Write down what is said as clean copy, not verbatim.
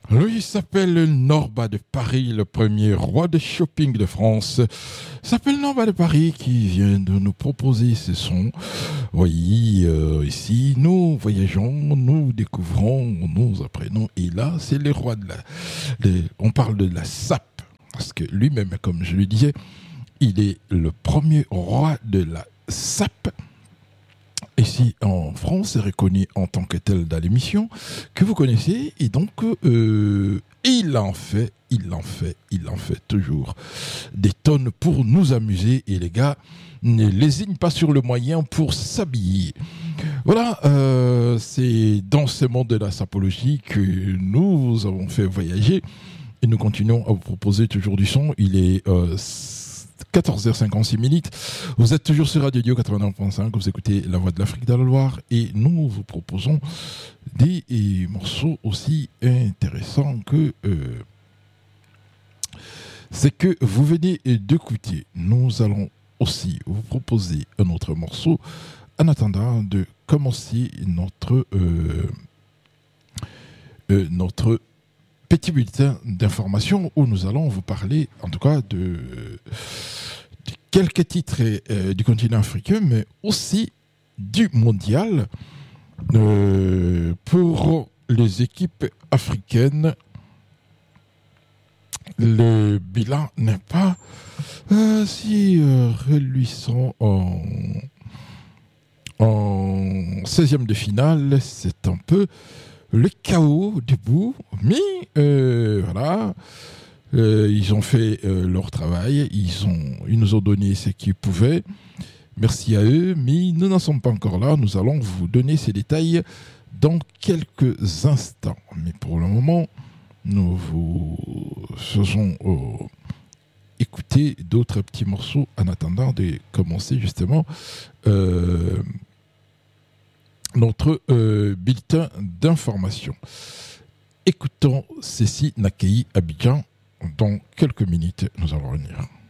Lui, il s'appelle Norba de Paris, le premier roi de shopping de France. Il s'appelle Norba de Paris qui vient de nous proposer ses sons. Oui, ici, nous voyageons, nous découvrons, nous apprenons. Et là, c'est le roi de on parle de la sape. Parce que lui-même, comme je le disais, il est le premier roi de la sape. Ici en France, est reconnu en tant que tel dans l'émission que vous connaissez, et donc il en fait toujours des tonnes pour nous amuser, et les gars ne lésinent pas sur le moyen pour s'habiller. Voilà, c'est dans ce monde de la sapologie que nous avons fait voyager, et nous continuons à vous proposer toujours du son. Il est 14h56. Vous êtes toujours sur Radio Dio 89.5, vous écoutez La Voix de l'Afrique dans la Loire, et nous vous proposons des morceaux aussi intéressants que c'est que vous venez d'écouter. Nous allons aussi vous proposer un autre morceau en attendant de commencer notre petit bulletin d'information où nous allons vous parler en tout cas de quelques titres du continent africain, mais aussi du mondial pour les équipes africaines. Le bilan n'est pas si reluisant en 16e de finale. C'est un peu le chaos debout, mais voilà. Ils ont fait leur travail, ils nous ont donné ce qu'ils pouvaient. Merci à eux, mais nous n'en sommes pas encore là. Nous allons vous donner ces détails dans quelques instants. Mais pour le moment, nous vous faisons écouter d'autres petits morceaux en attendant de commencer justement notre bulletin d'information. Écoutons Cécile Nakei Abidjan. Dans quelques minutes, nous allons revenir.